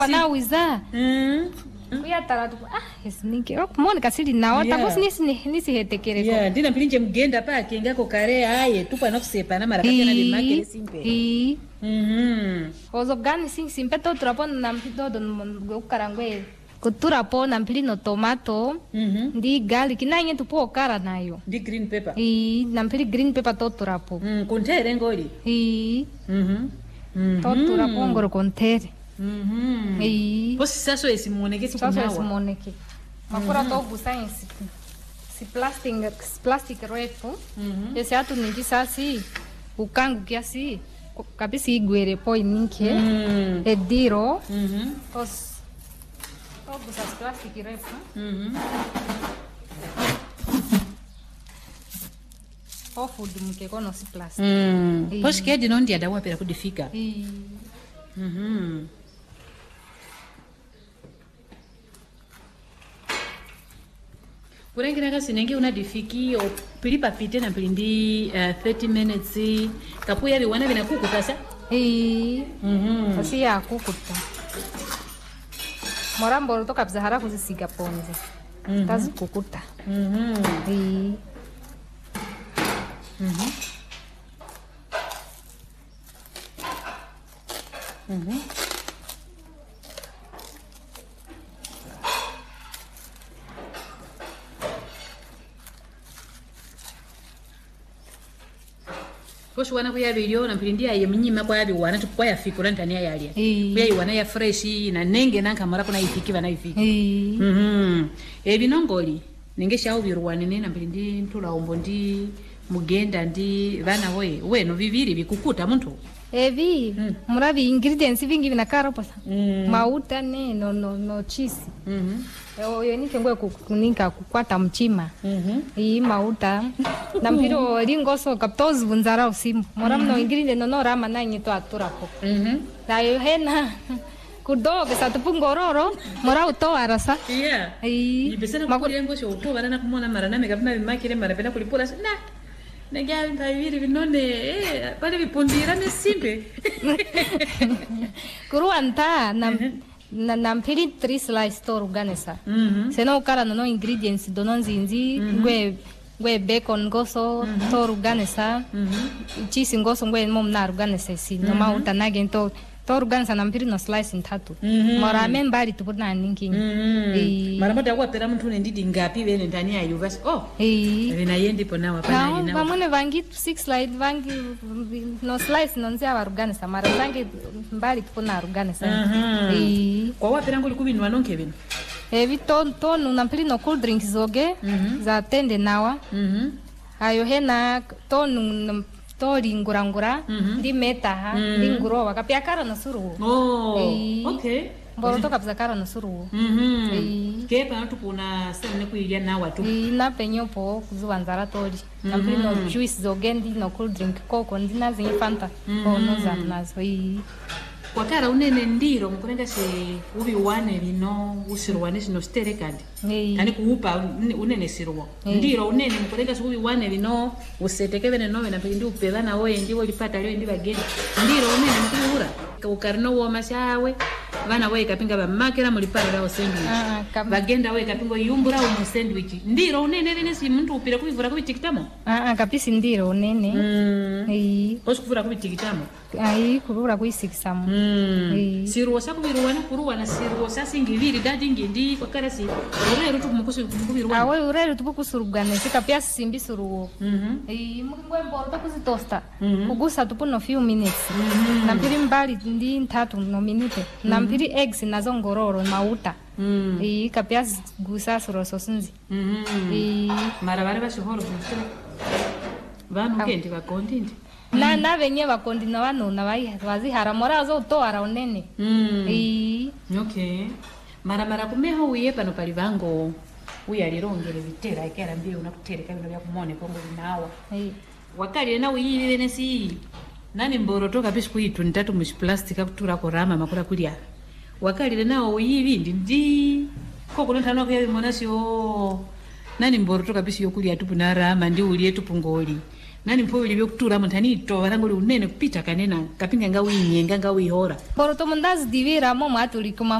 Panauiza. Kuya taratu esinike kumona kasiri naota bosi nisi hetekere ko ndina pilinje mgenda pa kengako kare aye tupa nakusepa na mara katena limake simpe ozo gani simpe to trapo na mpido don karangwe kutura po na mpilino tomato ndi garlic na yenye tupo kara nayo ndi green pepper na mpili green pepper to turapo kontere ngoli to turapo ngoro kontere Posi saso esimoneke sikunawa. Saso esimoneke. Makura to busa si plastic refu. Ese atu ningi sasi ukangu kiasi kabisi igwere po ininke ediro. Tos to busa plastic refu. O food mke kono si plastic. Posi kedi nondi adawa pera kudifika. Kurengira kasi nengi unadifiki o pilipa pite na pilindi 30 minutes kapuya biwana bina kukuta sa kasi ya kukuta morambo to kabza hara kuzisiga ponze tazi kukuta Poshi wana kuya video na pilindia ya mnyima kwa yabi wana tupo ya fikura ntania yalia. Kuya iwana ya fresh na nenge nanka mara kuna ifiki wana ifiki. Binongoli ningesha ubiruwane nena pilindi ntula ombo ndi mugenda ndi vana we no viviri bikukuta muntu. Evi murabi ingredients vingi vinakara posa. Mauta ne no cheese. Oyo nike ngwe kukuninka kukwata mchima. Mauta. Na mpiro ringoso kaptozi bunzara usimu. Moramno ingredients no rama na nyito aturapo. Na yo hena kudoge satupungororo mora utoa rasa. Ibesena makuri ngosho utoa na kumona mara na mekapina bimakire mara pena kulipula na Nega ntaviri binone pale vipundira mesimbe. Kuruanta na mpiri 3 slice to organisa. Sena ukara no ingredients dono nzinzi ngwe bacon goso to organisa. Cheese ngoso ngwe momna organisa si no mauta nage to organisa na mpiri no slice ntatu. Mara membali tupuna ninki. Mara moja kwa pera mtu ndidi ngapi bene ndani ya yuvasi. Vina yendi pona wapana ina. Vamone vangi 6 slide vangi no slice no nzia wa organisa mara vangi mbali tupuna organisa. Kwa wapera ngoli kubinwa nonke bene. Evi tonu na mpili no cool drinks zoge za tende nawa. Ayo hena tonu tori ngurangura di meta di nguro wakapia kara no suru. Okay. Mboro to kapza kara no suru. Kepa natu kuna sene kuilia na watu. Na penyo po kuzuanzara tori. Na mpili no juice zogendi no cool drink koko ndina zingi fanta. No za nazo. Kwa kara unene ndiro mkurenga se ubi wane bino usiruwane sino stere kandi. Kani kuupa unene siruwa. Ndiro unene mkurenga se ubi wane bino useteke bene nowe na pindi upela na oye ndiwo lipata leo ndi bageni. Ndiro unene mkuruhura. Ukarino wa mashawe vana we kapinga ba makera mulipara lao sandwich. Bagenda we kapingo yumbura umu sandwich. Ndiro unene bene si muntu upira kubivura kubitikitamo. Kapisi ndiro unene. Oskufura kubitikitamo. Kurura kuisikisamo. Siruwa sakubiruwana kuruwana siruwa sasingiviri dadi ngindi kwa karasi. Urero tumukusu kubiruwana. Awe urero tupukusurugane sikapia simbi suruwo. Mungwe mboro kuzitosta. Kugusa tupuno few minutes. Na mpiri mbali ndi ntatu no minute. Na mpiri eggs nazo ngororo mauta. Kapia gusa suro sosinzi. Mara bari bashohoro kumusira. Vanu kendi bakondindi. Na venye bakondi na wanona wazihara morazo utoara unene. Okay. Mara kumeho uye pano palivango uya lirongere vitera ikera mbio unakutereka bino bya kumone kongo binawa. Wakali na uyi bene si nani mboro toka bisku yitu ntatu mu plastic akutura ko rama makura kulia. Wakali na uyi bindi ndi koko ntano ko yabimona sio nani mboro toka bisu yokulia tupu na rama ndi uliye tupu ngoli. nani mpo libyo kutura mutani to varangoli unene kupita kanena kapinga ngawi nyenga ngawi hora poro to mundazi divira mo matuli kuma